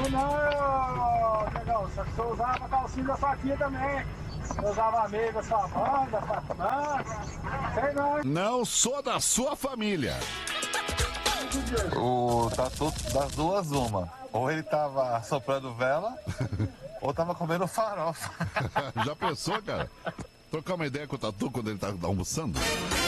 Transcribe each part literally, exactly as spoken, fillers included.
Sei não, Diegão. Só que você usava a calcinha da sua tia também. Você usava a meia da sua mãe, da sua irmã. Sei não. Não sou da sua família. O Tatu, das duas, uma. Ou ele tava soprando vela, ou tava comendo farofa. Já pensou, cara? Trocar uma ideia com o Tatu quando ele tá almoçando?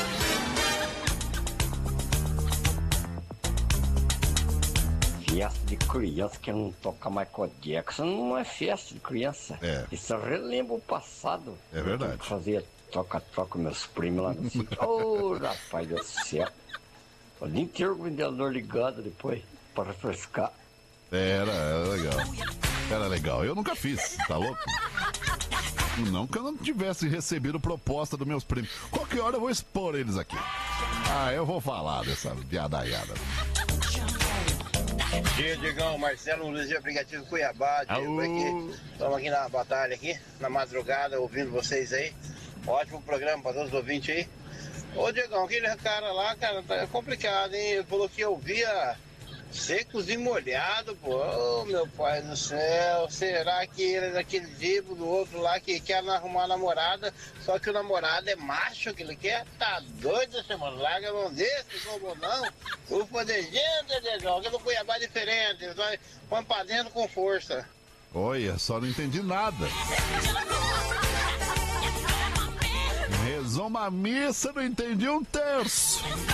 Festa de criança que não toca Michael Jackson não é festa de criança. É. Isso relembra o passado. É verdade. Eu fazia troca-troca com meus primos lá no sítio. Ô, rapaz do céu. O dia inteiro com o ventilador ligado depois, para refrescar. Era, era legal. Era legal. Eu nunca fiz, tá louco? Não que eu não tivesse recebido proposta dos meus primos. Qualquer hora eu vou expor eles aqui. Ah, eu vou falar dessa viadaiada. Bom dia, Diegão. Marcelo Luiz de Aplicativo Cuiabá. Diego aqui. Estamos aqui na batalha, aqui, na madrugada, ouvindo vocês aí. Ótimo programa para todos os ouvintes aí. Ô, Diegão, aquele cara lá, cara, tá complicado, hein? Ele falou que eu via secos e molhados, pô. Ô, meu pai do céu. Será que ele é daquele tipo do outro lá que quer arrumar namorada, só que o namorado é macho que ele quer? Tá doido esse mano? Larga a mão desse, como não? O podejento, Diegão, que no Cuiabá é diferente. Eles vai põe pra dentro com força. Olha, só não entendi nada. Rezou uma missa, não entendi um terço.